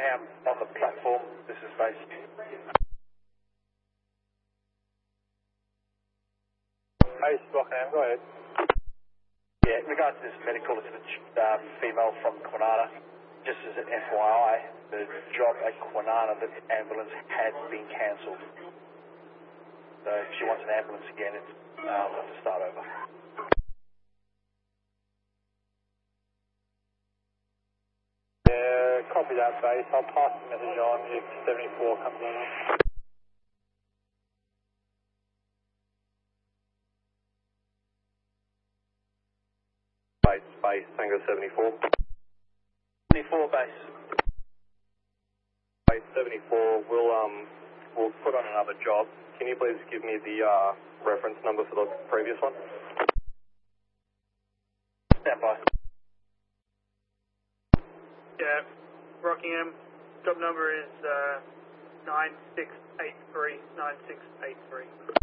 Rockingham on the platform. This is base. Base Rockingham, go ahead. Yeah, in regards to this medical, it's a female from Kwinana. Just as an FYI, the job at Kwinana, the ambulance had been cancelled. So if she wants an ambulance again, it's we'll have to start over. Yeah, copy that base. I'll pass the message on if 74 comes on. Base, Tango 74. 74 base. Base 74, we'll put on another job. Can you please give me the reference number for the previous one? Stand by. Yeah, Rockingham, job number is 9683, 9683.